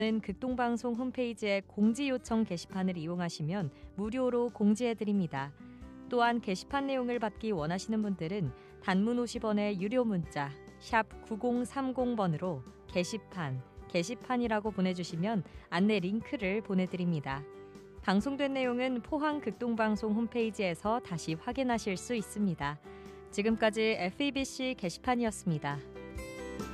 극동방송 홈페이지의 공지 요청 게시판을 이용하시면 무료로 공지해드립니다. 또한 게시판 내용을 받기 원하시는 분들은 단문 50원의 유료 문자 샵 9030번으로 게시판이라고 보내주시면 안내 링크를 보내드립니다. 방송된 내용은 포항 극동방송 홈페이지에서 다시 확인하실 수 있습니다. 지금까지 FEBC 게시판이었습니다.